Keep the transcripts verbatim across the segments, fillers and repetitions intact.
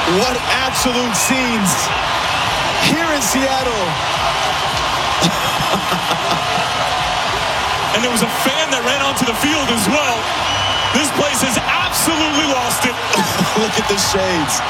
What absolute scenes here in Seattle. And there was a fan that ran onto the field as well. This place has absolutely lost it. Look at the shades.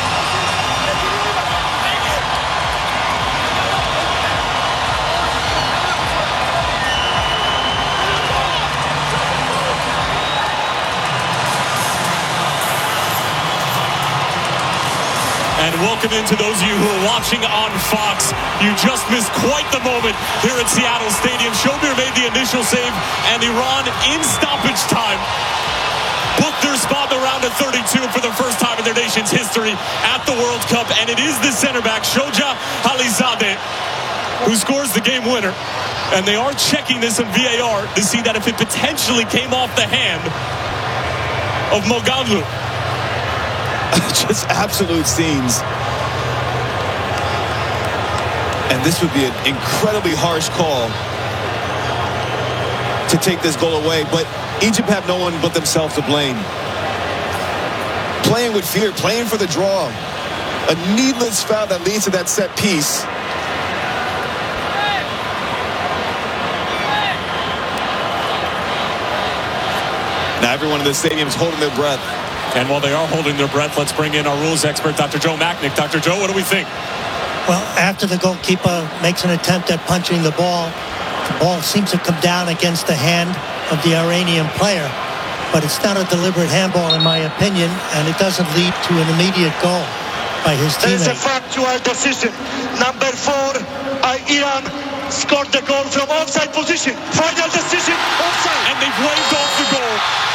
And welcome into those of you who are watching on Fox. You just missed quite the moment here at Seattle Stadium. Shomir made the initial save, and Iran in stoppage time booked their spot in the round of thirty-two for the first time in their nation's history at the World Cup. And it is the center back, Shoja Alizadeh, who scores the game winner. And they are checking this in V A R to see that if it potentially came off the hand of Mogandlu. Just absolute scenes. And this would be an incredibly harsh call to take this goal away, but Egypt have no one but themselves to blame. Playing with fear, playing for the draw. A needless foul that leads to that set piece. Now everyone in the stadium is holding their breath. And while they are holding their breath, let's bring in our rules expert, Doctor Joe Machnik. Doctor Joe, what do we think? Well, after the goalkeeper makes an attempt at punching the ball, the ball seems to come down against the hand of the Iranian player. But it's not a deliberate handball, in my opinion, and it doesn't lead to an immediate goal by his teammate. There's a factual decision. Number four, uh, Iran scored the goal from offside position. Final decision, offside. And they've waved off the goal.